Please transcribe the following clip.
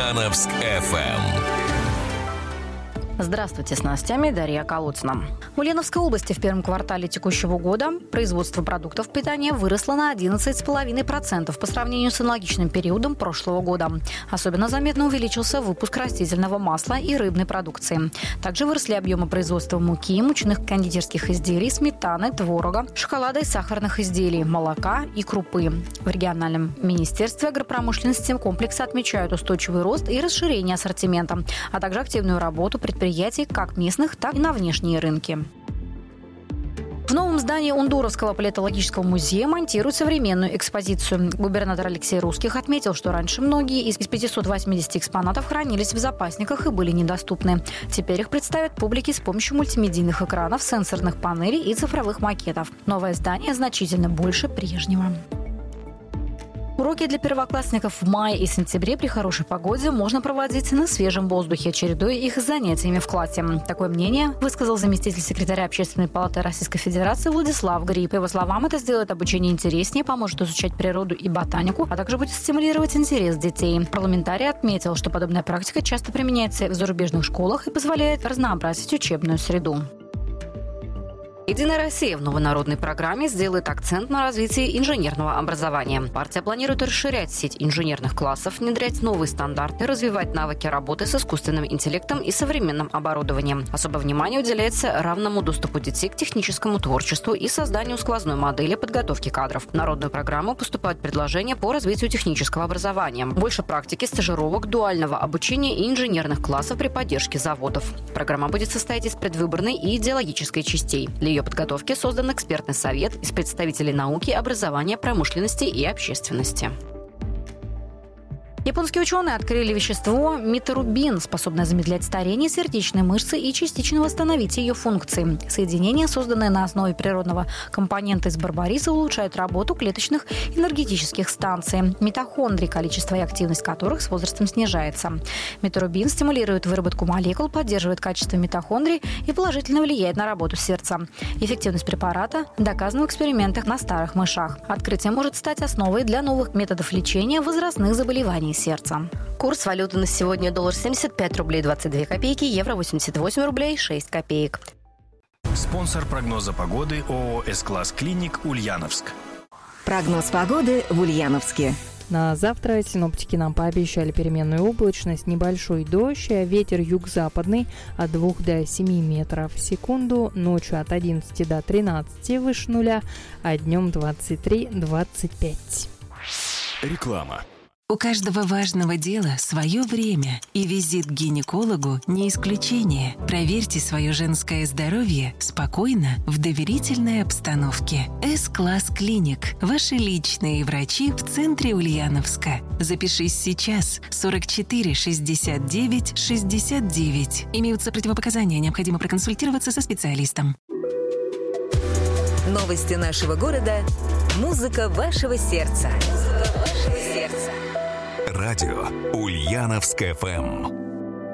Ульяновск FM. Здравствуйте, с новостями Дарья Колодцина. В Ульяновской области в первом квартале текущего года производство продуктов питания выросло на 11,5% по сравнению с аналогичным периодом прошлого года. Особенно заметно увеличился выпуск растительного масла и рыбной продукции. Также выросли объемы производства муки, мучных кондитерских изделий, сметаны, творога, шоколада и сахарных изделий, молока и крупы. В региональном министерстве агропромышленности комплекса отмечают устойчивый рост и расширение ассортимента, а также активную работу предприятий как местных, так и на внешние рынки. В новом здании Ундуровского палеонтологического музея монтируют современную экспозицию. Губернатор Алексей Русских отметил, что раньше многие из 580 экспонатов хранились в запасниках и были недоступны. Теперь их представят публике с помощью мультимедийных экранов, сенсорных панелей и цифровых макетов. Новое здание значительно больше прежнего. Уроки для первоклассников в мае и сентябре при хорошей погоде можно проводить на свежем воздухе, чередуя их с занятиями в классе. Такое мнение высказал заместитель секретаря Общественной палаты Российской Федерации Владислав Гриб. По его словам, это сделает обучение интереснее, поможет изучать природу и ботанику, а также будет стимулировать интерес детей. Парламентарий отметил, что подобная практика часто применяется в зарубежных школах и позволяет разнообразить учебную среду. «Единая Россия» в новой народной программе сделает акцент на развитии инженерного образования. Партия планирует расширять сеть инженерных классов, внедрять новые стандарты, развивать навыки работы с искусственным интеллектом и современным оборудованием. Особое внимание уделяется равному доступу детей к техническому творчеству и созданию сквозной модели подготовки кадров. В народную программу поступают предложения по развитию технического образования. Больше практики, стажировок, дуального обучения и инженерных классов при поддержке заводов. Программа будет состоять из предвыборной и идеологической частей. Для ее подготовки создан экспертный совет из представителей науки, образования, промышленности и общественности. Японские ученые открыли вещество метарубин, способное замедлять старение сердечной мышцы и частично восстановить ее функции. Соединение, созданное на основе природного компонента из барбариса, улучшает работу клеточных энергетических станций, митохондрий, количество и активность которых с возрастом снижается. Метарубин стимулирует выработку молекул, поддерживает качество митохондрий и положительно влияет на работу сердца. Эффективность препарата доказана в экспериментах на старых мышах. Открытие может стать основой для новых методов лечения возрастных заболеваний сердца. Курс валюты на сегодня: доллар 75 рублей 22 копейки, евро 88 рублей 6 копеек. Спонсор прогноза погоды ООО «С-класс Клиник» Ульяновск. Прогноз погоды в Ульяновске. На завтра синоптики нам пообещали переменную облачность, небольшой дождь, а ветер юг-западный от 2 до 7 метров в секунду, ночью от 11 до 13 выше нуля, а днем 23-25. Реклама. У каждого важного дела свое время, и визит к гинекологу не исключение. Проверьте свое женское здоровье спокойно, в доверительной обстановке. С-класс Клиник. Ваши личные врачи в центре Ульяновска. Запишись сейчас. 44 69 69. Имеются противопоказания, необходимо проконсультироваться со специалистом. Новости нашего города. Музыка вашего сердца. Радио Ульяновск FM.